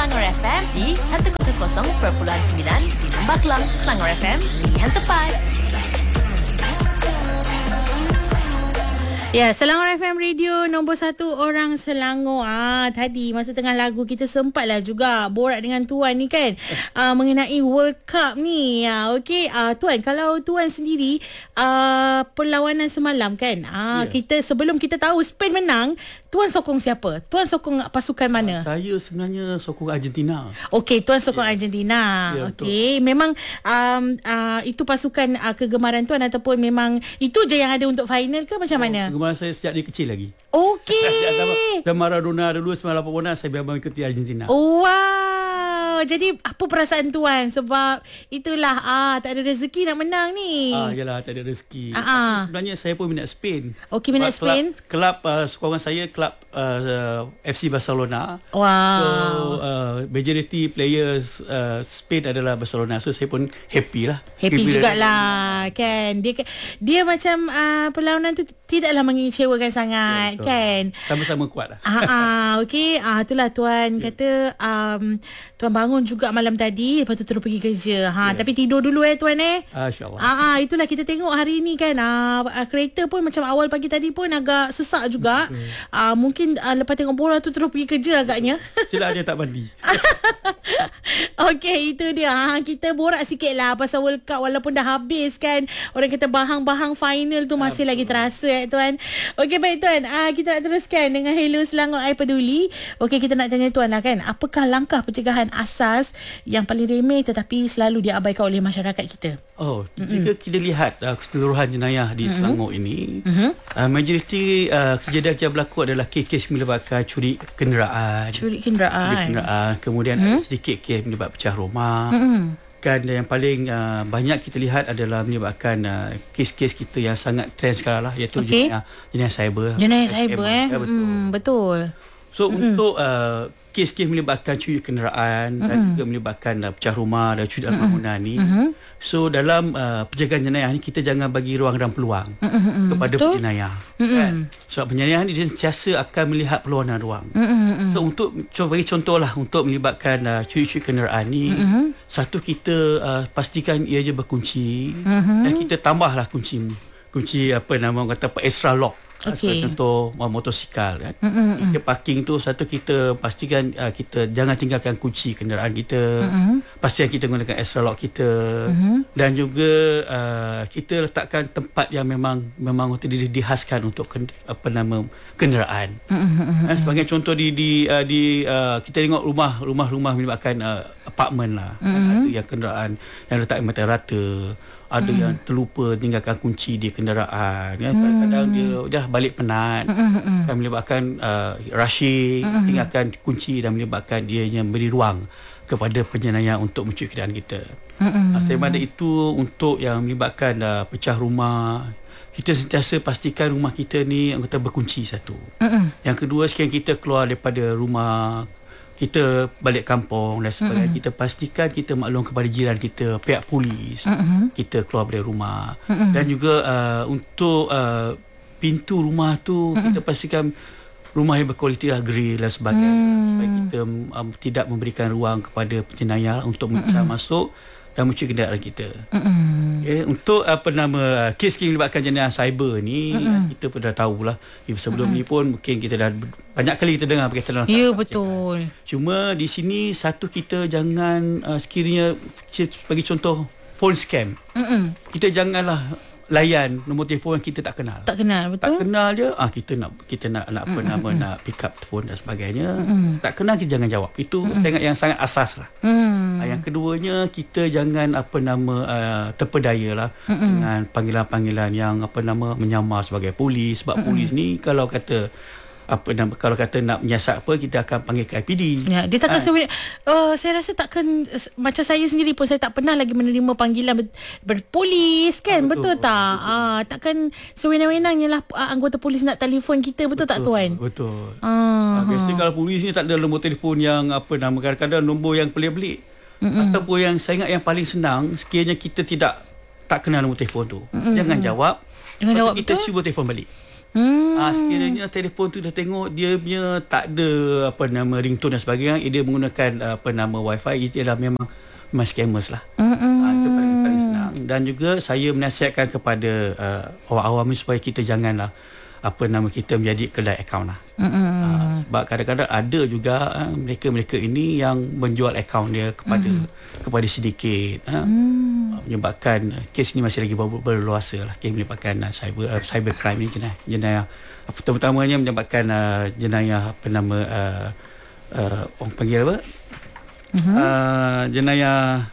Selangor FM di 100.9 di Lembah Kelang, Selangor FM, pilihan tepat. Ya, Selangor FM Radio nombor 1 orang Selangor. Tadi masa tengah lagu kita sempatlah juga borak dengan Tuan ni kan, mengenai World Cup ni. Okey, Tuan, kalau Tuan sendiri perlawanan semalam kan, kita sebelum kita tahu Spain menang, Tuan sokong siapa? Tuan sokong pasukan mana? Saya sebenarnya sokong Argentina. Okey, Tuan sokong Argentina. Okey, memang itu pasukan kegemaran Tuan ataupun memang itu je yang ada untuk final ke macam mana? Kegemaran saya sejak dia kecil lagi. Okey. Dan Maradona dulu 98 saya memang ikuti Argentina. Wow. Jadi apa perasaan Tuan? Sebab itulah tak ada rezeki nak menang ni. Yalah, tak ada rezeki. Sebenarnya saya pun minat Spain. Okey, minat Spain. Kelab sokongan saya kelab FC Barcelona. Wow. So majority players Spain adalah Barcelona. So saya pun happy lah. Happy jugalah kan. Dia macam perlawanan tu tidaklah mengecewakan sangat, kan. Sama-sama kuat lah. Okey, itulah Tuan kata Tuan bangun juga malam tadi, lepas tu terus pergi kerja. Tapi tidur dulu Tuan InsyaAllah. Itulah kita tengok hari ni kan, kereta pun macam awal pagi tadi pun agak sesak juga. Mungkin lepas tengok bola tu terus pergi kerja agaknya. Silap dia tak mandi. Okey, itu dia. Kita borak sikit lah pasal World Cup walaupun dah habis kan. Orang kata bahang-bahang final tu masih lagi terasa Tuan. Okey, baik Tuan. Kita nak teruskan dengan Hello Selangor I Peduli. Okey, kita nak tanya Tuan lah kan. Apakah langkah pencegahan asas yang paling remeh tetapi selalu diabaikan oleh masyarakat kita? Jika kita lihat keseluruhan jenayah di Selangor ini, majoriti kejadian yang berlaku adalah kes-kes melibatkan curi kenderaan. Kemudian sedikit kes melibatkan pecah rumah. Kan yang paling banyak kita lihat adalah menyebabkan kes-kes kita yang sangat trend sekarang lah, iaitu jenayah cyber. Jenayah cyber betul. So untuk kes-kes melibatkan curi kenderaan dan juga melibatkan pecah rumah dan curi dalam bangunan ni, so dalam pencegahan jenayah ni kita jangan bagi ruang dan peluang kepada penjenayah. Kan? Sebab penjenayah ni dia sentiasa akan melihat peluang dan ruang. So untuk bagi contohlah, untuk melibatkan curi-curi kenderaan ni, satu kita pastikan ia je berkunci, dan kita tambahlah kunci apa nama orang kata extra lock. Seperti contoh motosikal kan. Kita parking tu, satu kita pastikan kita jangan tinggalkan kunci kenderaan kita. Pastikan kita gunakan extra lock kita. Dan juga kita letakkan tempat yang memang dihaskan untuk kenderaan. Sebagai contoh di kita tengok rumah melibatkan apartmen lah. Ada yang kenderaan yang letak mata rata. Ada yang terlupa tinggalkan kunci di kenderaan. Kadang-kadang dia dah balik penat. Kan melibatkan rushing, tinggalkan kunci dan melibatkan dia yang beri ruang kepada penjenayah untuk mencuri kenderaan kita. Selain itu, untuk yang melibatkan pecah rumah, kita sentiasa pastikan rumah kita ni yang kita berkunci satu. Yang kedua, sekian kita keluar daripada rumah, kita balik kampung dan sebagainya, kita pastikan kita maklum kepada jiran kita, pihak polis, kita keluar dari rumah. Dan juga untuk pintu rumah tu, kita pastikan rumah yang berkualiti lah, grill dan sebagainya, supaya kita tidak memberikan ruang kepada penjenayah untuk masuk dan mencuri kenderaan kita. Untuk kes yang melibatkan jenayah cyber ni, kita pun dah tahulah. Sebelum ni pun mungkin kita dah banyak kali kita dengar berkaitan dengan betul. Cuma di sini satu, kita jangan sekiranya bagi contoh phone scam. Kita janganlah layan nombor telefon yang kita tak kenal. Betul. Tak kenal je, kita nak nak pick up telefon dan sebagainya. Tak kenal, kita jangan jawab. Itu yang sangat asas lah. Yang keduanya, kita jangan terpedaya lah dengan panggilan-panggilan yang menyamar sebagai polis. Sebab polis ni kalau kata nak menyiasat kita akan panggil ke IPD. Dia takkan saya rasa takkan, macam saya sendiri pun saya tak pernah lagi menerima panggilan berpolis kan. Betul tak? Takkan sewenang-wenangnya lah anggota polis nak telefon kita, betul tak Tuan? Betul. Biasanya kalau polis ni tak ada nombor telefon yang kadang-kadang nombor yang pelik-pelik. Ataupun yang saya ingat yang paling senang, sekiranya kita tak kenal nombor telefon tu, jangan jawab. Kita cuba telefon balik. Sekiranya telefon tu dah tengok dia punya tak ada ringtone dan sebagainya, dia menggunakan wifi, ialah memang scammers lah. Itu paling senang. Dan juga saya menasihatkan kepada awam-awam ni supaya kita janganlah kita menjadi kedai akaun lah. Sebab kadang-kadang ada juga mereka-mereka ini yang menjual akaun dia kepada sedikit, menyebabkan kes ini masih lagi berluasa lah. Kes menyebabkan cyber crime ni jenayah terutamanya menyebabkan jenayah orang panggil apa, jenayah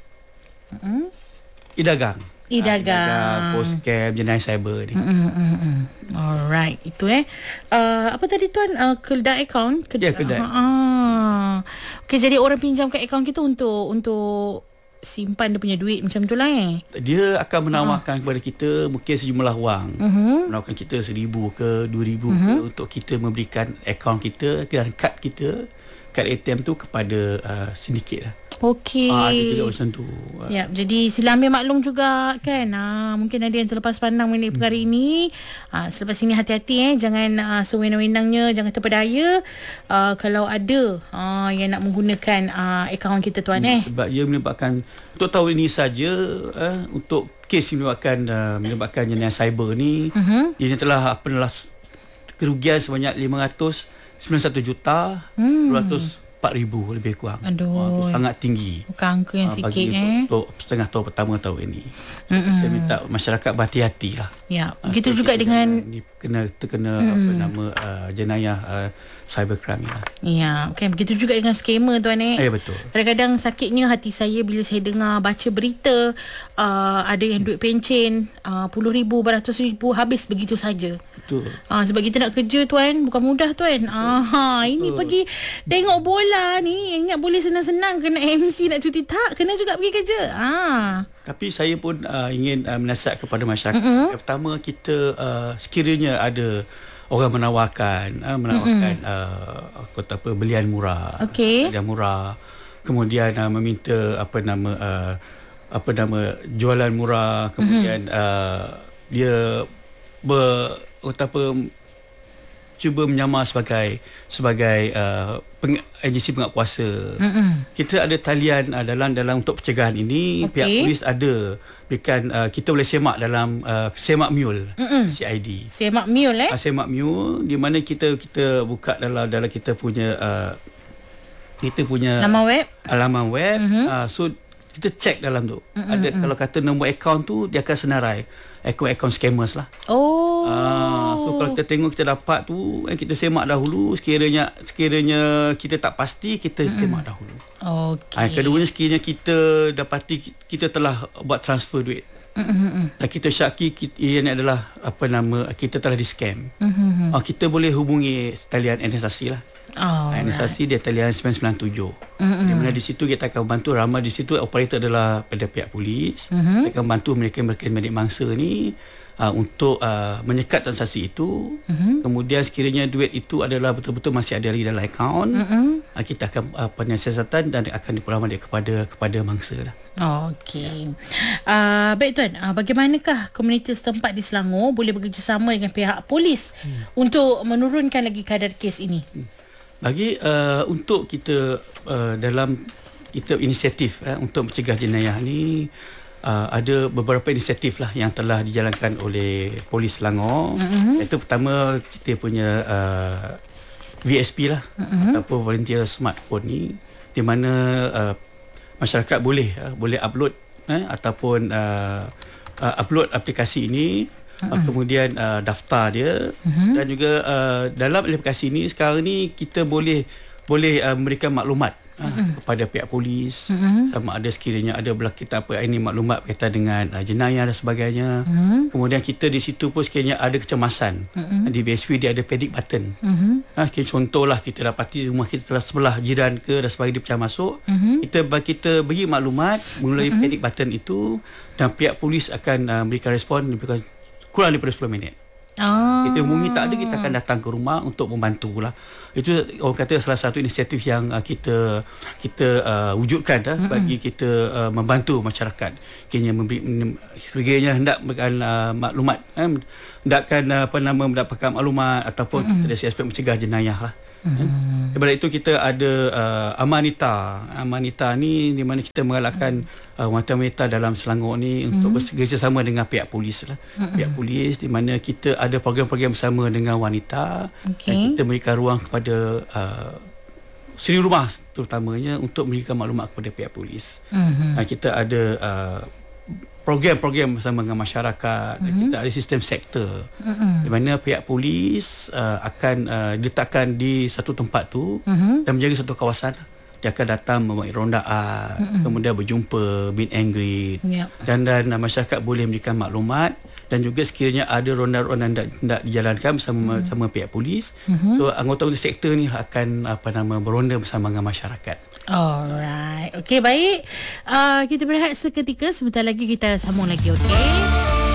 e-dagang, post scam, jenayah cyber ni. Alright, itu apa tadi tuan, kedai akaun? Ya, kedai. Okey, jadi orang pinjamkan akaun kita untuk simpan dia punya duit macam tu lah Dia akan menawarkan kepada kita mungkin sejumlah wang. Menawarkan kita 1,000 ke 2,000 ke untuk kita memberikan akaun kita dan kad ATM tu kepada sindiket lah. Okey. Ada juga macam tu. Ya, jadi sila ambil maklum juga kan. Mungkin ada yang terlepas pandang mengenai perkara ini. Selepas ini hati-hati jangan sewenang-wenangnya, jangan terpedaya kalau ada yang nak menggunakan akaun kita tuan Sebab ia menyebabkan, untuk tahu ini saja, untuk kes menyebabkan jenayah cyber ni, ini telah kerugian sebanyak 591 juta 204,000 lebih kurang. Aduh, sangat tinggi. Bukan angka yang sikit untuk setengah tahun pertama tahun ini. Kita minta masyarakat berhati-hati lah. Ya, begitu juga dengan terkena jenayah cybercrime ni lah. Ya, okay. Begitu juga dengan skamer tuan Ya, betul. Kadang-kadang sakitnya hati saya bila saya dengar baca berita ada yang duit pencen puluh ribu, beratus ribu habis begitu saja. Betul. Sebab kita nak kerja tuan, bukan mudah tuan. Ini pergi tengok bola ni, ingat boleh senang-senang kena MC nak cuti, tak, kena juga pergi kerja. Tapi saya pun ingin menasihat kepada masyarakat. Yang pertama, kita sekiranya ada orang menawarkan belian murah, belian murah, kemudian meminta jualan murah, kemudian dia cuba menyamar sebagai agensi penguatkuasa. Kita ada talian dalam untuk pencegahan ini. Pihak polis ada berikan, kita boleh semak dalam semak mule, CID. Semak mule semak mule, di mana kita buka dalam kita punya laman web. So kita cek dalam tu. Ada, kalau kata nombor akaun tu, dia akan senarai akaun scammers lah. So kalau kita tengok, kita dapat tu, kita semak dahulu. Sekiranya kita tak pasti, kita semak dahulu. Keduanya, sekiranya kita dapati kita telah buat transfer duit, dan kita syaki ini adalah kita telah di-scam, kita boleh hubungi talian NSASI lah. NSASI dia talian 997. Di mana di situ kita akan bantu, ramai di situ operator adalah pada pihak polis. Kita akan bantu mereka medik mangsa ni untuk menyekat transaksi itu. Kemudian sekiranya duit itu adalah betul-betul masih ada lagi dalam akaun, kita akan penyiasatan dan akan dipulangkan kepada mangsa lah. Okey. Baik tuan, bagaimanakah komuniiti setempat di Selangor boleh bekerjasama dengan pihak polis untuk menurunkan lagi kadar kes ini? Bagi untuk kita dalam kita inisiatif untuk mencegah jenayah ni, ada beberapa inisiatif lah yang telah dijalankan oleh Polis Selangor. Itu pertama, kita punya VSP lah, ataupun Volunteer Smartphone ni, di mana masyarakat boleh upload ataupun upload aplikasi ini. Kemudian daftar dia, dan juga dalam aplikasi ini sekarang ni kita boleh memberikan maklumat kepada pihak polis, sama ada sekiranya ada kita ini maklumat berkaitan dengan jenayah dan sebagainya. Kemudian kita di situ pun sekiranya ada kecemasan, di VSP dia ada panic button. Contohlah kita dapati rumah kita telah sebelah jiran ke dan sebagainya, dia pecah masuk, kita bagi maklumat melalui panic button itu, dan pihak polis akan memberikan respon kurang daripada 10 minit. Kita hubungi tak ada, kita akan datang ke rumah untuk membantu lah. Itu orang kata salah satu inisiatif yang kita wujudkan bagi kita membantu masyarakat. Kini sebagainya hendak maklumat, hendakkan mendapatkan maklumat ataupun dari aspek mencegah jenayah lah. Daripada itu kita ada Amanita. Amanita ni di mana kita menggalakkan wanita-wanita dalam Selangor ni untuk bekerjasama dengan pihak polis lah. Pihak polis di mana kita ada program-program bersama dengan wanita, dan kita memberikan ruang kepada suri rumah terutamanya untuk memberikan maklumat kepada pihak polis. Kita ada program-program bersama dengan masyarakat. Kita ada sistem sektor di mana pihak polis akan diletakkan di satu tempat tu dan menjaga satu kawasan. Dia akan datang membuat rondaan, kemudian berjumpa, meet and greet, dan masyarakat boleh memberikan maklumat. Dan juga sekiranya ada ronda-ronda hendak dijalankan bersama pihak polis, so anggota-anggota sektor ni akan beronda bersama dengan masyarakat. Alright. Okey, baik. Kita berehat seketika. Sebentar lagi kita sambung lagi, okey?